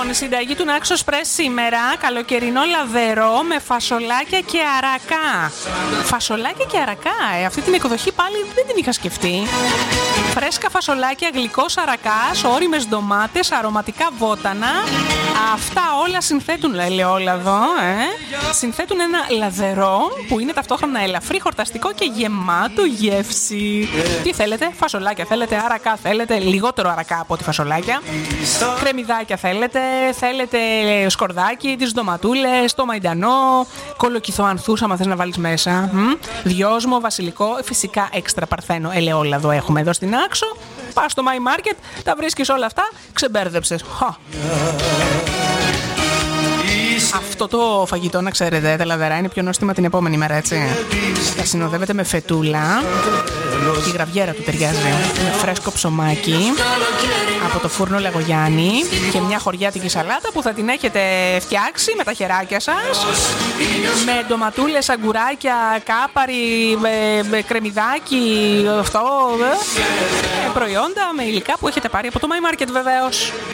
Λοιπόν, συνταγή του Naxos Press σήμερα, καλοκαιρινό λαδερό με φασολάκια και αρακά. Φασολάκια και αρακά, αυτή την εκδοχή πάλι δεν την είχα σκεφτεί. Φρέσκα φασολάκια, γλυκός αρακάς, ώριμες ντομάτες, αρωματικά βότανα. Αυτά όλα συνθέτουν, ελαιόλαδο, συνθέτουν ένα λαδερό που είναι ταυτόχρονα ελαφρύ, χορταστικό και γεμάτο γεύση. Τι θέλετε, φασολάκια θέλετε, αρακά θέλετε, λιγότερο αρακά από τη φασολάκια. Κρεμμυδάκια θέλετε σκορδάκι, τις ντοματούλες, το μαϊντανό, κολοκυθό ανθούς άμα θες να βάλεις μέσα, δυόσμο, βασιλικό, φυσικά έξτρα παρθένο ελαιόλαδο έχουμε εδώ στην Άξο. Πας στο My Market, τα βρίσκεις όλα αυτά, ξεμπέρδεψες. Αυτό το φαγητό, να ξέρετε, τα λαδερά είναι πιο νόστιμα την επόμενη μέρα, έτσι. Θα συνοδεύεται με φετούλα. Η γραβιέρα του ταιριάζει με φρέσκο ψωμάκι από το φούρνο Λαγογιάννη και μια χωριάτικη σαλάτα που θα την έχετε φτιάξει με τα χεράκια σας, με ντοματούλες, αγκουράκια, κάπαρι, με κρεμμυδάκι, αυτό, προϊόντα με υλικά που έχετε πάρει από το My Market βεβαίως.